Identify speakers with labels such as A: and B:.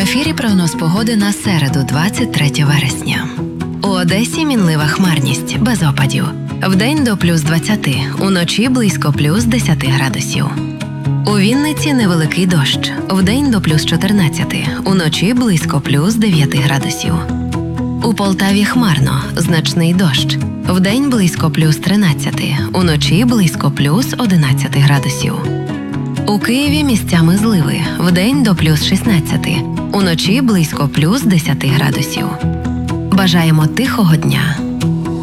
A: ефірі прогноз погоди на середу, 23 вересня. У Одесі мінлива хмарність, без опадів. Вдень до плюс 20, уночі близько плюс 10 градусів. У Вінниці невеликий дощ. Вдень до плюс 14, уночі близько плюс 9 градусів. У Полтаві хмарно, значний дощ. Вдень близько плюс 13, уночі близько плюс 11 градусів. У Києві місцями зливи. Вдень до плюс 16, уночі близько плюс 10 градусів. Бажаємо тихого дня.